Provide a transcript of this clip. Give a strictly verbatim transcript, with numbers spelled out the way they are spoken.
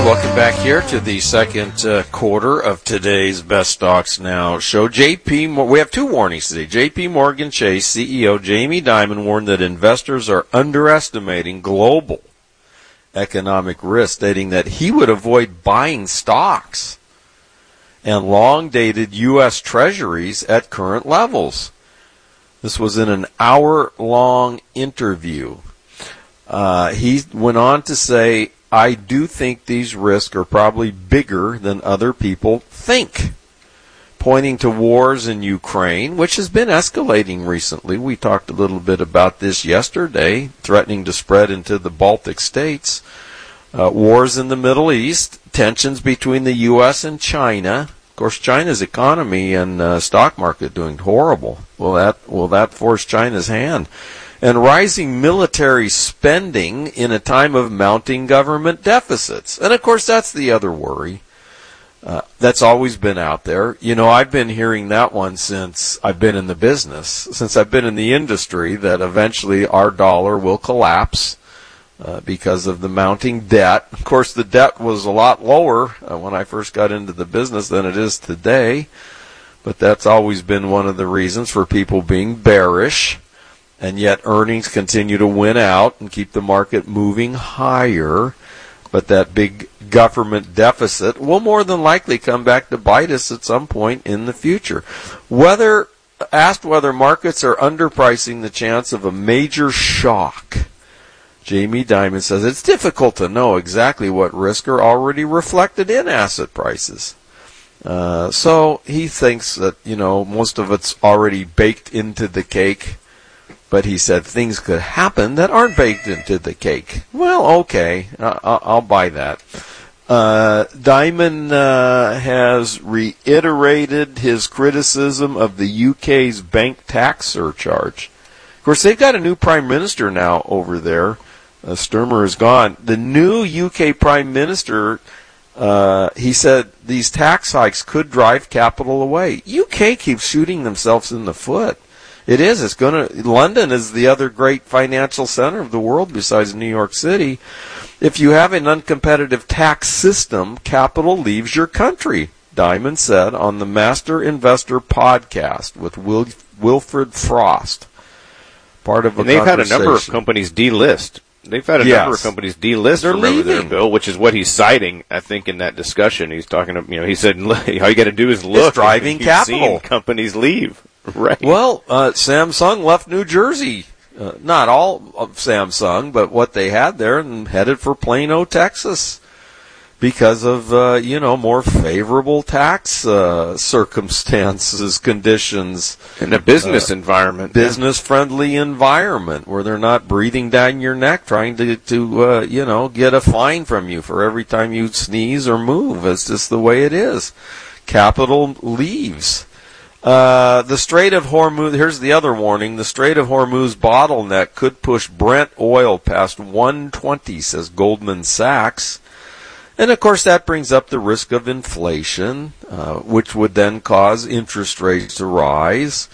welcome back here to the second uh, quarter of today's Best Stocks Now show. J P. Mo- we have two warnings today. J P. Morgan Chase C E O Jamie Dimon warned that investors are underestimating global economic risk, stating that he would avoid buying stocks and long-dated U S Treasuries at current levels. This was in an hour-long interview. Uh, he went on to say, I do think these risks are probably bigger than other people think, pointing to wars in Ukraine, which has been escalating recently. We talked a little bit about this yesterday, threatening to spread into the Baltic states. Uh, wars in the Middle East, tensions between the U S and China. Of course, China's economy and uh, stock market doing horrible. Will that will that force China's hand? And rising military spending in a time of mounting government deficits. And, of course, that's the other worry. Uh, that's always been out there. You know, I've been hearing that one since I've been in the business, since I've been in the industry, that eventually our dollar will collapse uh, because of the mounting debt. Of course, the debt was a lot lower uh, when I first got into the business than it is today. But that's always been one of the reasons for people being bearish. And yet earnings continue to win out and keep the market moving higher. But that big government deficit will more than likely come back to bite us at some point in the future. Whether asked whether markets are underpricing the chance of a major shock, Jamie Dimon says it's difficult to know exactly what risks are already reflected in asset prices. Uh, so he thinks that, you know, most of it's already baked into the cake. But he said things could happen that aren't baked into the cake. Well, okay, I'll, I'll buy that. Uh, Dimon uh, has reiterated his criticism of the U K's bank tax surcharge. Of course, they've got a new prime minister now over there. Uh, Sturmer is gone. The new U K prime minister, uh, he said these tax hikes could drive capital away. U K keeps shooting themselves in the foot. It is. It's going to. London is the other great financial center of the world besides New York City. If you have an uncompetitive tax system, capital leaves your country, Dimon said on the Master Investor podcast with Wil- Wilfred Frost. Part of a and they've had a number of companies delist. They've had a yes. number of companies delist They're from over there, leaving. Bill, which is what he's citing, I think, in that discussion. He's talking to, you know, he said, all you got to do is look. It's driving You've capital. Seen companies leave. Right. Well, uh, Samsung left New Jersey. Uh, not all of Samsung, but what they had there, and headed for Plano, Texas, because of, uh, you know, more favorable tax uh, circumstances, conditions. In a business uh, environment. Business-friendly environment where they're not breathing down your neck trying to, to uh, you know, get a fine from you for every time you sneeze or move. It's just the way it is. Capital leaves. Uh, the Strait of Hormuz, here's the other warning, the Strait of Hormuz bottleneck could push Brent oil past one twenty, says Goldman Sachs. And of course that brings up the risk of inflation, uh, which would then cause interest rates to rise.